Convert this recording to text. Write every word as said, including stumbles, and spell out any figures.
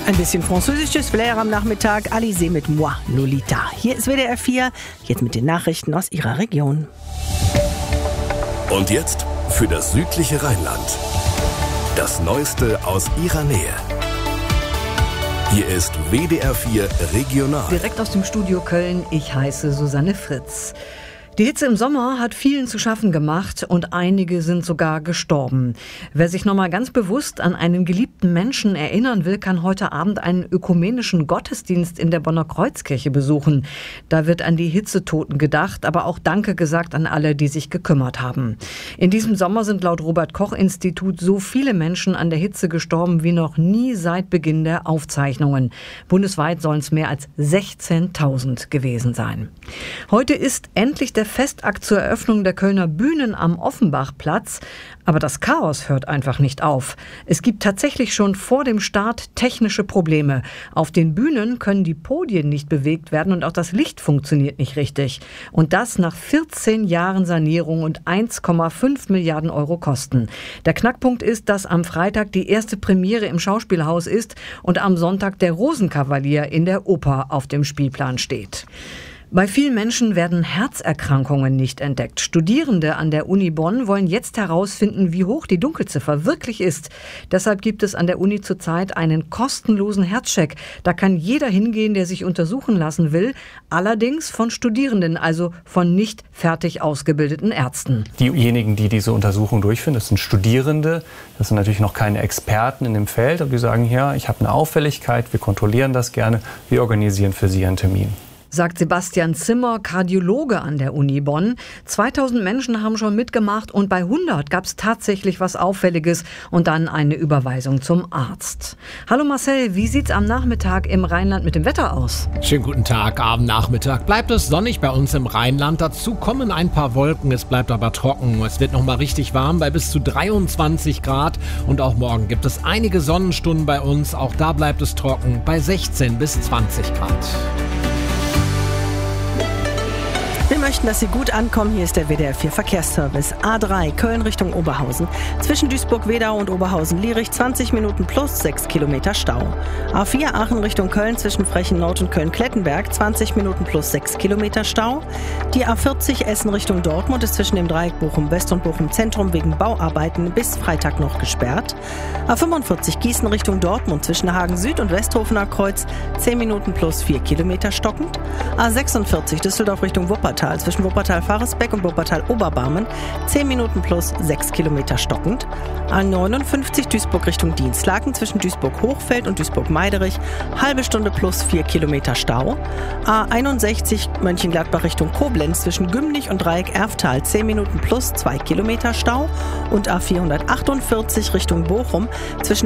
Ein bisschen französisches Flair am Nachmittag. Alizé mit Moi, Lolita. Hier ist W D R vier, jetzt mit den Nachrichten aus Ihrer Region. Und jetzt für das südliche Rheinland. Das Neueste aus Ihrer Nähe. Hier ist W D R vier Regional. Direkt aus dem Studio Köln, ich heiße Susanne Fritz. Die Hitze im Sommer hat vielen zu schaffen gemacht und einige sind sogar gestorben. Wer sich nochmal ganz bewusst an einen geliebten Menschen erinnern will, kann heute Abend einen ökumenischen Gottesdienst in der Bonner Kreuzkirche besuchen. Da wird an die Hitzetoten gedacht, aber auch Danke gesagt an alle, die sich gekümmert haben. In diesem Sommer sind laut Robert-Koch-Institut so viele Menschen an der Hitze gestorben wie noch nie seit Beginn der Aufzeichnungen. Bundesweit sollen es mehr als sechzehntausend gewesen sein. Heute ist endlich der Der Festakt zur Eröffnung der Kölner Bühnen am Offenbachplatz. Aber das Chaos hört einfach nicht auf. Es gibt tatsächlich schon vor dem Start technische Probleme. Auf den Bühnen können die Podien nicht bewegt werden und auch das Licht funktioniert nicht richtig. Und das nach vierzehn Jahren Sanierung und eins Komma fünf Milliarden Euro Kosten. Der Knackpunkt ist, dass am Freitag die erste Premiere im Schauspielhaus ist und am Sonntag der Rosenkavalier in der Oper auf dem Spielplan steht. Bei vielen Menschen werden Herzerkrankungen nicht entdeckt. Studierende an der Uni Bonn wollen jetzt herausfinden, wie hoch die Dunkelziffer wirklich ist. Deshalb gibt es an der Uni zurzeit einen kostenlosen Herzcheck. Da kann jeder hingehen, der sich untersuchen lassen will, allerdings von Studierenden, also von nicht fertig ausgebildeten Ärzten. Diejenigen, die diese Untersuchung durchführen, das sind Studierende, das sind natürlich noch keine Experten in dem Feld, aber die sagen, ja, ich habe eine Auffälligkeit, wir kontrollieren das gerne, wir organisieren für Sie einen Termin. Sagt Sebastian Zimmer, Kardiologe an der Uni Bonn. zweitausend Menschen haben schon mitgemacht und bei hundert gab es tatsächlich was Auffälliges und dann eine Überweisung zum Arzt. Hallo Marcel, wie sieht's am Nachmittag im Rheinland mit dem Wetter aus? Schönen guten Tag, Abend, Nachmittag bleibt es sonnig bei uns im Rheinland. Dazu kommen ein paar Wolken, es bleibt aber trocken. Es wird noch mal richtig warm bei bis zu dreiundzwanzig Grad und auch morgen gibt es einige Sonnenstunden bei uns. Auch da bleibt es trocken bei sechzehn bis zwanzig Grad. Wir möchten, dass Sie gut ankommen. Hier ist der W D R vier Verkehrsservice. A drei, Köln Richtung Oberhausen. Zwischen Duisburg-Wedau und Oberhausen-Lierich zwanzig Minuten plus sechs Kilometer Stau. A vier, Aachen Richtung Köln zwischen Frechen-Nord und Köln-Klettenberg zwanzig Minuten plus sechs Kilometer Stau. Die A vierzig, Essen Richtung Dortmund ist zwischen dem Dreieck Bochum-West und Bochum-Zentrum wegen Bauarbeiten bis Freitag noch gesperrt. A fünfundvierzig, Gießen Richtung Dortmund zwischen Hagen-Süd und Westhofener Kreuz zehn Minuten plus vier Kilometer stockend. A sechsundvierzig, Düsseldorf Richtung Wuppertal zwischen Wuppertal-Faresbeck und Wuppertal-Oberbarmen zehn Minuten plus sechs Kilometer stockend. A neunundfünfzig, Duisburg Richtung Dienstlaken zwischen Duisburg-Hochfeld und Duisburg-Meiderich halbe Stunde plus vier Kilometer Stau. A einundsechzig, Mönchengladbach Richtung Koblenz zwischen Gümlich und Dreieck-Erftal zehn Minuten plus zwei Kilometer Stau. Und A vierhundertachtundvierzig Richtung Bochum zwischen